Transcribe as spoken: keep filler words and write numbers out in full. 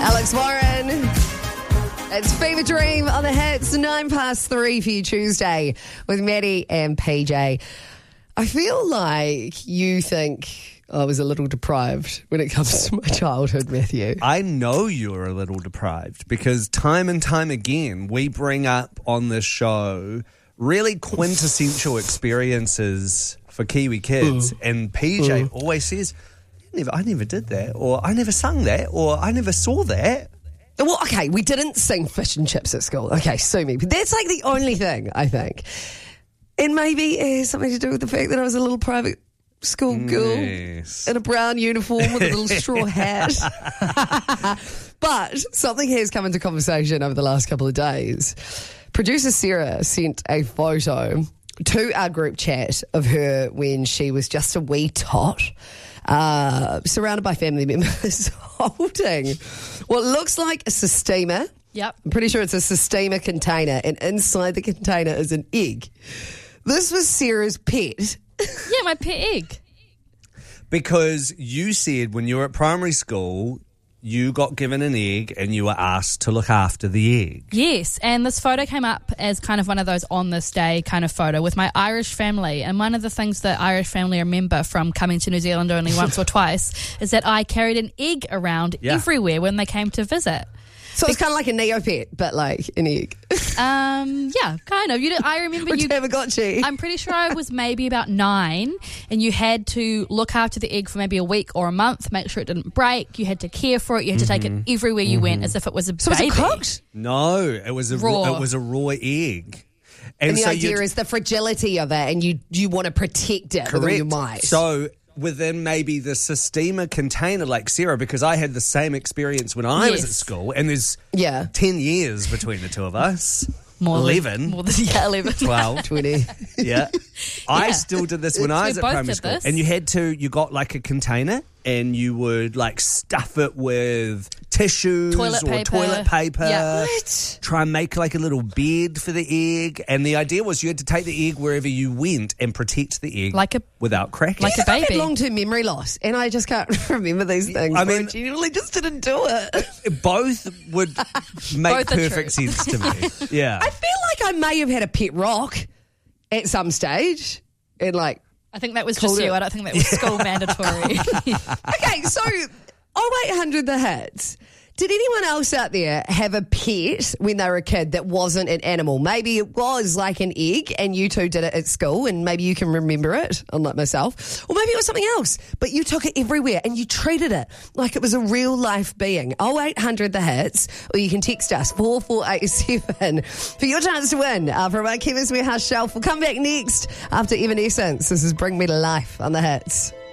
Alex Warren. It's Fever Dream on the hits, nine past three for you Tuesday with Maddie and P J. I feel like you think I was a little deprived when it comes to my childhood, Matthew. I know you're a little deprived because time and time again we bring up on this show really quintessential experiences for Kiwi kids, Ooh. and P J Ooh. always says, I never, I never did that, or I never sung that, or I never saw that. Well, okay, we didn't sing fish and chips at school. Okay, sue me. But that's like the only thing, I think. And maybe it has something to do with the fact that I was a little private school girl Yes. in a brown uniform with a little straw hat. But something has come into conversation over the last couple of days. Producer Sarah sent a photo to our group chat of her when she was just a wee tot, uh, surrounded by family members holding what looks like a Sistema. Yep. I'm pretty sure it's a Sistema container, and inside the container is an egg. This was Sarah's pet. Yeah, my pet egg. Because you said when you were at primary school, you got given an egg and you were asked to look after the egg. Yes, and this photo came up as kind of one of those on this day kind of photo with my Irish family. And one of the things that Irish family remember from coming to New Zealand only once or twice is that I carried an egg around Yeah. everywhere when they came to visit. So it's kind of like a Neopet, but like an egg. Um, yeah, kind of. You know, I remember Which you. Tamagotchi. I'm pretty sure I was maybe about nine, and you had to look after the egg for maybe a week or a month, make sure it didn't break. You had to care for it. You had to take it everywhere you went, as if it was a So was baby. it cooked? No, it was a Raw. It was a raw egg. And the so idea you'd- is the fragility of it, and you you want to protect it with all your might. So within maybe the Sistema container, like Sarah, because I had the same experience when I was at Yes. school, and there's Yeah. ten years between the two of us. More than- eleven. more than yeah, eleven. twelve. twenty. Yeah. I Yeah. still did this when We I was at both primary did school. this. And you had to, you got like a container and you would like stuff it with tissues Toilet or paper. toilet paper. Yeah. What? Try and make like a little bed for the egg. And the idea was you had to take the egg wherever you went and protect the egg Like a- without cracking. like a I had baby. long-term memory loss, and I just can't remember these things. I I mean- mean, genuinely just didn't do it. Both would make Both are perfect true. sense to me. Yeah. I feel like I may have had a pet rock at some stage, and like, I think that was Called just you. it. I don't think that was school mandatory. okay, so oh eight hundred the hits. Did anyone else out there have a pet when they were a kid that wasn't an animal? Maybe it was like an egg and you two did it at school and maybe you can remember it, unlike myself. Or maybe it was something else, but you took it everywhere and you treated it like it was a real life being. oh eight hundred the hits, or you can text us four four eight seven for your chance to win uh, from our Chemist Warehouse shelf. We'll come back next after Evanescence. This is Bring Me to Life on the hits.